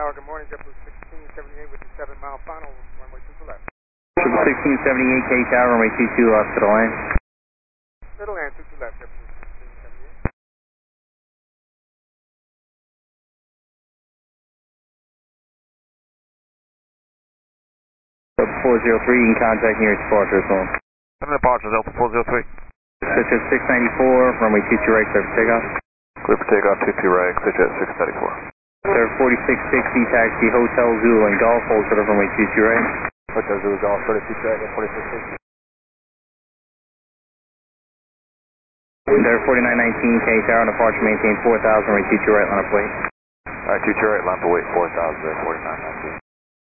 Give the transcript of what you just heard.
Tower, good morning, JetBlue 1678 with the 7-mile final, runway 22 left. 1678 K Tower, runway 22 left to the lane. Middle land, 22 left, JetBlue 1678. 403, you can contact nearest departure as well. And departure, Delta 403. Switch at 694, runway 22 right, clear for takeoff. Clear for takeoff, 22 right, switch at 694. Sir, 4660, taxi Hotel Zulu and Golf, hold short of runway 22 right. Hotel Zulu Golf, 46 right, 4660. Sir, 4919 K Tower, departure maintain 4000, runway 22 right, line up wait. Alright, 22 right, line up wait, 4000, 4919.